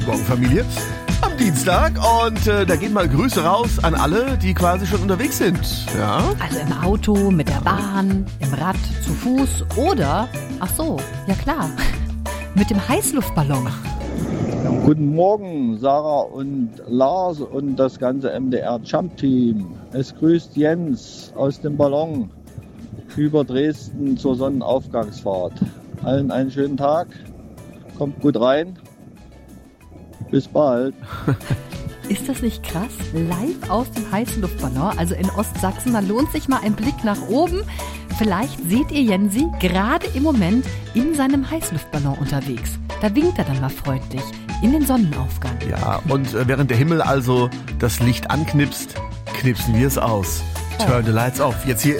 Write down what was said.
Morgen Familie. Am Dienstag und da gehen mal Grüße raus an alle, die quasi schon unterwegs sind. Ja? Also im Auto, mit der Bahn, im Rad, zu Fuß oder, ach so, ja klar, mit dem Heißluftballon. Guten Morgen, Sarah und Lars und das ganze MDR-Jump-Team. Es grüßt Jens aus dem Ballon über Dresden zur Sonnenaufgangsfahrt. Allen einen schönen Tag, kommt gut rein, bis bald. Ist das nicht krass? Live aus dem Heißluftballon, also in Ostsachsen, da lohnt sich mal ein Blick nach oben. Vielleicht seht ihr Jensi gerade im Moment in seinem Heißluftballon unterwegs. Da winkt er dann mal freundlich in den Sonnenaufgang. Ja, und während der Himmel also das Licht anknipst, knipsen wir es aus. Turn the lights off. Jetzt hier